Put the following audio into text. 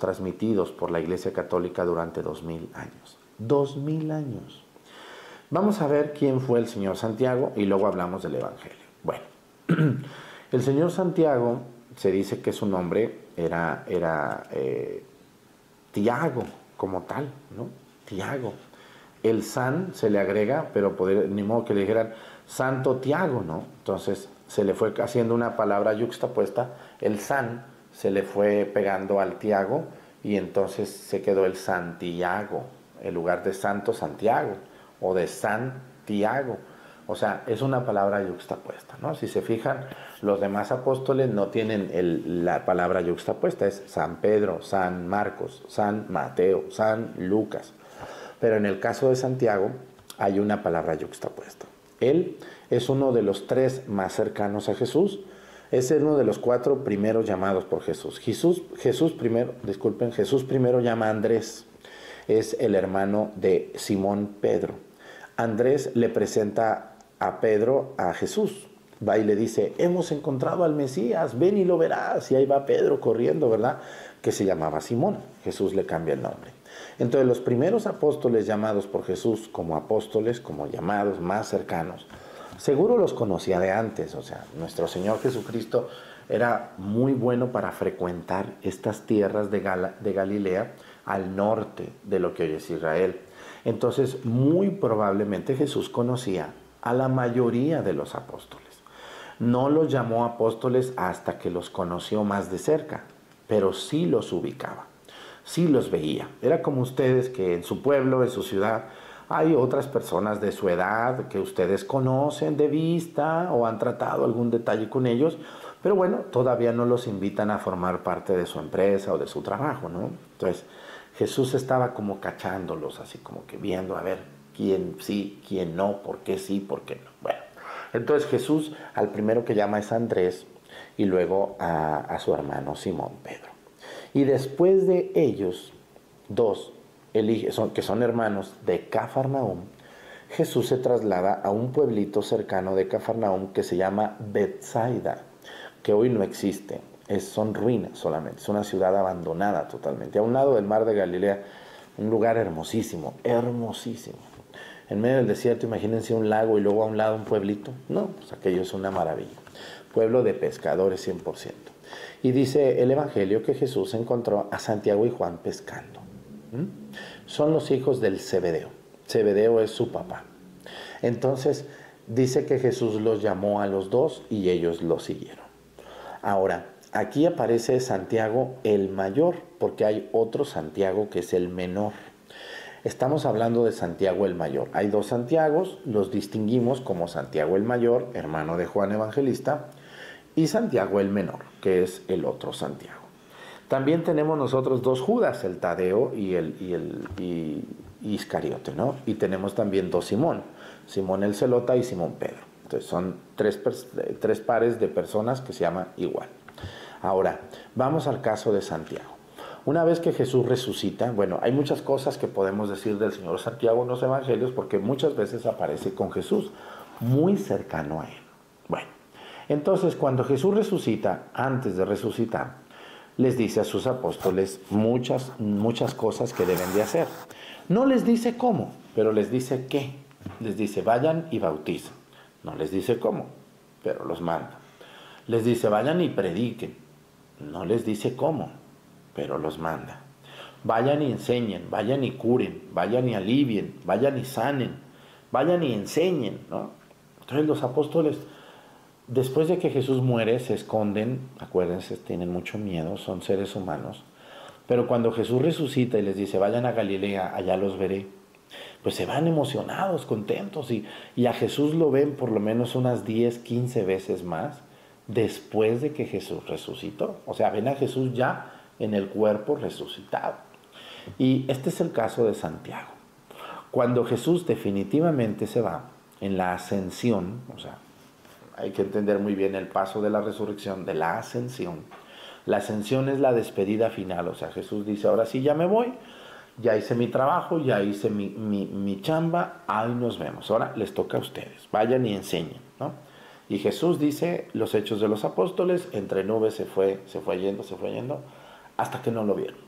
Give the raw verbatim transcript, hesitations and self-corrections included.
transmitidos por la Iglesia Católica durante dos mil años. Dos mil años. Vamos a ver quién fue el señor Santiago y luego hablamos del Evangelio. Bueno, el señor Santiago se dice que su nombre era, era eh, Tiago, como tal, ¿no? Tiago. El San se le agrega, pero poder, ni modo que le dijeran Santo Tiago, ¿no? Entonces se le fue haciendo una palabra yuxtapuesta, el San se le fue pegando al Tiago y entonces se quedó el Santiago, en lugar de Santo Santiago o de Santiago. O sea, es una palabra yuxtapuesta, ¿no? Si se fijan, los demás apóstoles no tienen el, la palabra yuxtapuesta, es San Pedro, San Marcos, San Mateo, San Lucas. Pero en el caso de Santiago hay una palabra yuxtapuesta. Él es uno de los tres más cercanos a Jesús, es uno de los cuatro primeros llamados por Jesús. Jesús, Jesús primero, disculpen, Jesús primero llama a Andrés, es el hermano de Simón Pedro. Andrés le presenta a Pedro a Jesús, va y le dice, hemos encontrado al Mesías, ven y lo verás. Y ahí va Pedro corriendo, ¿verdad? Que se llamaba Simón. Jesús le cambia el nombre. Entonces los primeros apóstoles llamados por Jesús como apóstoles, como llamados más cercanos, seguro los conocía de antes. O sea, nuestro Señor Jesucristo era muy bueno para frecuentar estas tierras de, Gal- de Galilea al norte de lo que hoy es Israel. Entonces muy probablemente Jesús conocía a la mayoría de los apóstoles. No los llamó apóstoles hasta que los conoció más de cerca, pero sí los ubicaba, sí los veía. Era como ustedes que en su pueblo, en su ciudad, hay otras personas de su edad que ustedes conocen de vista o han tratado algún detalle con ellos, pero bueno, todavía no los invitan a formar parte de su empresa o de su trabajo, ¿no? Entonces, Jesús estaba como cachándolos, así como que viendo, a ver, quién sí, quién no, por qué sí, por qué no. Bueno, entonces Jesús al primero que llama es Andrés y luego a, a su hermano Simón Pedro. Y después de ellos, dos, elige, son, que son hermanos de Cafarnaúm, Jesús se traslada a un pueblito cercano de Cafarnaúm que se llama Betsaida, que hoy no existe, es, son ruinas solamente, es una ciudad abandonada totalmente, a un lado del mar de Galilea, un lugar hermosísimo, hermosísimo. En medio del desierto, imagínense un lago y luego a un lado un pueblito. No, pues aquello es una maravilla. Pueblo de pescadores cien por ciento. Y dice el Evangelio que Jesús encontró a Santiago y Juan pescando. ¿Mm? Son los hijos del Zebedeo. Zebedeo es su papá. Entonces, dice que Jesús los llamó a los dos y ellos lo siguieron. Ahora, aquí aparece Santiago el mayor, porque hay otro Santiago que es el menor. Estamos hablando de Santiago el mayor. Hay dos Santiagos, los distinguimos como Santiago el mayor, hermano de Juan Evangelista, y Santiago el menor, que es el otro Santiago. También tenemos nosotros dos Judas, el Tadeo y el y el y, y Iscariote, ¿no? Y tenemos también dos Simón, Simón el Zelota y Simón Pedro. Entonces son tres, tres pares de personas que se llaman igual. Ahora, vamos al caso de Santiago. Una vez que Jesús resucita, bueno, hay muchas cosas que podemos decir del Señor Santiago en los Evangelios porque muchas veces aparece con Jesús, muy cercano a Él. Bueno, entonces cuando Jesús resucita, antes de resucitar, les dice a sus apóstoles muchas, muchas cosas que deben de hacer. No les dice cómo, pero les dice qué. Les dice, vayan y bauticen. No les dice cómo, pero los manda. Les dice, vayan y prediquen. No les dice cómo, pero los manda. Vayan y enseñen, vayan y curen, vayan y alivien, vayan y sanen, vayan y enseñen, ¿no? Entonces los apóstoles, después de que Jesús muere, se esconden, acuérdense, tienen mucho miedo, son seres humanos, pero cuando Jesús resucita y les dice, vayan a Galilea, allá los veré, pues se van emocionados, contentos, y, y a Jesús lo ven por lo menos unas diez, quince veces más después de que Jesús resucitó. O sea, ven a Jesús ya en el cuerpo resucitado. Y este es el caso de Santiago. Cuando Jesús definitivamente se va en la ascensión, o sea, hay que entender muy bien el paso de la resurrección, de la ascensión. La ascensión es la despedida final, o sea, Jesús dice, ahora sí ya me voy, ya hice mi trabajo, ya hice mi, mi, mi chamba, ahí nos vemos, ahora les toca a ustedes, vayan y enseñen, ¿no? Y Jesús dice, los Hechos de los Apóstoles, entre nubes se fue, se fue yendo, se fue yendo, hasta que no lo vieron.